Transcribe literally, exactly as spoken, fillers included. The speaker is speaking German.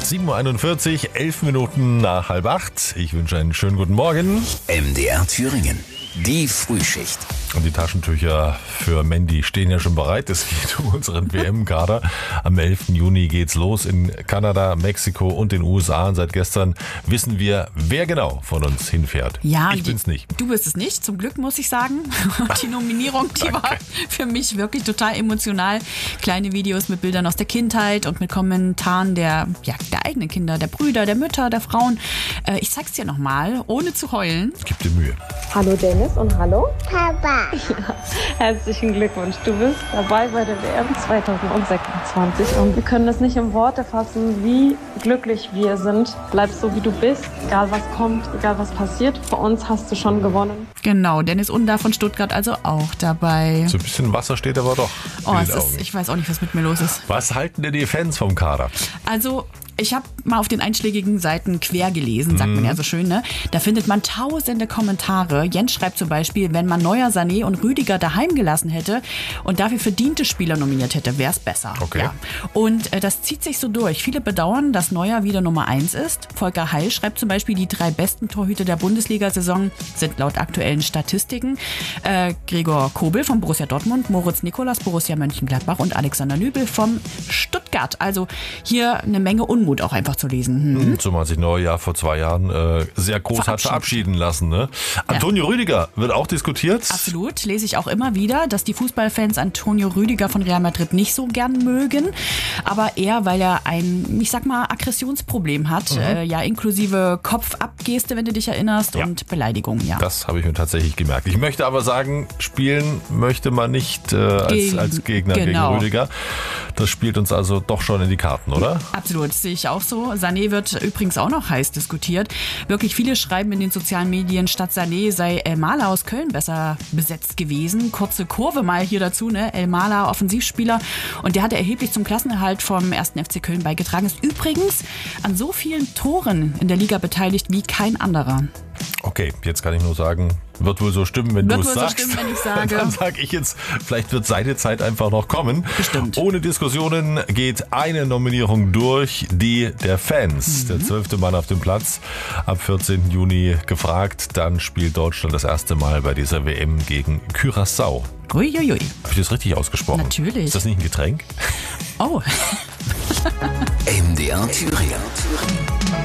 sieben Uhr einundvierzig, elf Minuten nach halb acht. Ich wünsche einen schönen guten Morgen. M D R Thüringen, die Frühschicht. Und die Taschentücher für Mandy stehen ja schon bereit. Es geht um unseren W M-Kader. Am elften Juni geht's los in Kanada, Mexiko und den U S A. Und seit gestern wissen wir, wer genau von uns hinfährt. Ja, ich bin's nicht. Du bist es nicht, zum Glück muss ich sagen. Die Nominierung, die war für mich wirklich total emotional. Kleine Videos mit Bildern aus der Kindheit und mit Kommentaren der, ja, der eigenen Kinder, der Brüder, der Mütter, der Frauen. Äh, ich zeig's dir nochmal, ohne zu heulen. Gib dir Mühe. Hallo Dennis und hallo Papa. Ja, herzlichen Glückwunsch. Du bist dabei bei der W M zwanzig sechsundzwanzig und wir können es nicht in Worte fassen, wie glücklich wir sind. Bleib so, wie du bist, egal was kommt, egal was passiert. Für uns hast du schon gewonnen. Genau, Dennis Unda von Stuttgart also auch dabei. So ein bisschen Wasser steht aber doch Oh, in es den Augen. ist, ich weiß auch nicht, was mit mir los ist. Was halten denn die Fans vom Kader? Also, ich habe mal auf den einschlägigen Seiten quer gelesen, sagt man ja so schön, ne? Da findet man tausende Kommentare. Jens schreibt zum Beispiel, wenn man Neuer, Sané und Rüdiger daheim gelassen hätte und dafür verdiente Spieler nominiert hätte, wäre es besser. Okay. Ja. Und äh, das zieht sich so durch. Viele bedauern, dass Neuer wieder Nummer eins ist. Volker Heil schreibt zum Beispiel, die drei besten Torhüter der Bundesliga-Saison sind laut aktuellen Statistiken äh, Gregor Kobel vom Borussia Dortmund, Moritz Nikolas, Borussia Mönchengladbach und Alexander Nübel vom Stuttgart. Also hier eine Menge Unmut auch einfach zu lesen. Hm. Zumal sich Neuer ja vor zwei Jahren äh, sehr groß hat verabschieden lassen. Ne? Antonio Rüdiger wird auch diskutiert. Absolut, lese ich auch immer wieder, dass die Fußballfans Antonio Rüdiger von Real Madrid nicht so gern mögen. Aber eher, weil er ein, ich sag mal, Aggressionsproblem hat. Mhm. Äh, ja, inklusive Kopfabgeste, wenn du dich erinnerst, ja. und Beleidigung. Ja. Das habe ich mir tatsächlich gemerkt. Ich möchte aber sagen, spielen möchte man nicht äh, als, Gegen, als Gegner genau. gegen Rüdiger. Das spielt uns also doch schon in die Karten, oder? Absolut, sehe ich auch so. Sané wird übrigens auch noch heiß diskutiert. Wirklich viele schreiben in den sozialen Medien, statt Sané sei Elmalah aus Köln besser besetzt gewesen. Kurze Kurve mal hier dazu, ne? Elmalah, Offensivspieler. Und der hatte erheblich zum Klassenerhalt vom ersten F C Köln beigetragen. Ist übrigens an so vielen Toren in der Liga beteiligt wie kein anderer. Okay, jetzt kann ich nur sagen, wird wohl so stimmen, wenn du es sagst. Wird wohl so stimmen, wenn ich sage. Dann sage ich jetzt, vielleicht wird seine Zeit einfach noch kommen. Bestimmt. Ohne Diskussionen geht eine Nominierung durch, die der Fans. Mhm. Der zwölfte Mann auf dem Platz, ab vierzehnten Juni gefragt. Dann spielt Deutschland das erste Mal bei dieser W M gegen Curaçao. Uiuiui. Habe ich das richtig ausgesprochen? Natürlich. Ist das nicht ein Getränk? Oh. M D R Thüringen.